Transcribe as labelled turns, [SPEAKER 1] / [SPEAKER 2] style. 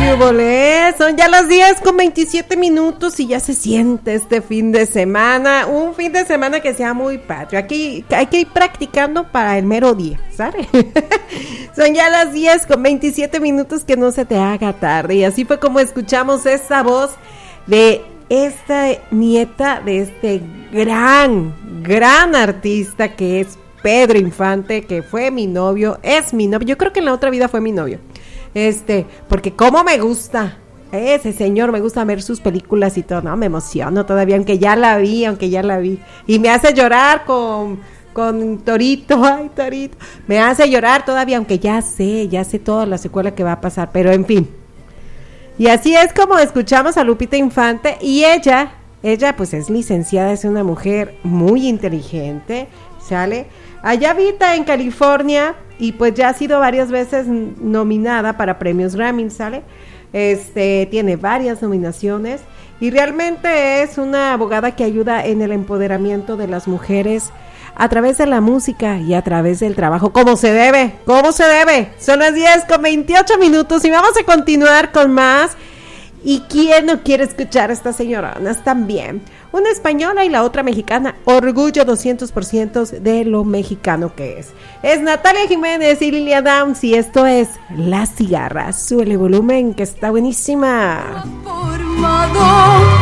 [SPEAKER 1] ¿Qué hubole? Son ya las 10:27 y ya se siente este fin de semana. Un fin de semana que sea muy patrio. Aquí hay que ir practicando para el mero día, ¿sabes? Son ya las 10:27 que no se te haga tarde. Y así fue como escuchamos esa voz de esta nieta de este gran artista que es Pedro Infante, que fue mi novio, es mi novio. Yo creo que en la otra vida fue mi novio. Porque cómo me gusta ese señor, me gusta ver sus películas y todo, no, me emociono todavía, aunque ya la vi, y me hace llorar con Torito, ay Torito, me hace llorar todavía, aunque ya sé toda la secuela que va a pasar, pero en fin, y así es como escuchamos a Lupita Infante, y ella pues es licenciada, es una mujer muy inteligente, ¿sale? Allá habita en California y pues ya ha sido varias veces nominada para premios Grammy, ¿sale? Tiene varias nominaciones y realmente es una abogada que ayuda en el empoderamiento de las mujeres a través de la música y a través del trabajo, como se debe. Son las 10:28 y vamos a continuar con más. ¿Y quién no quiere escuchar a estas señoronas también? Una española y la otra mexicana, orgullo 200% de lo mexicano que es. Es Natalia Jiménez y Lilia Downs y esto es La Cigarra. Súbele volumen que está buenísima.
[SPEAKER 2] Formado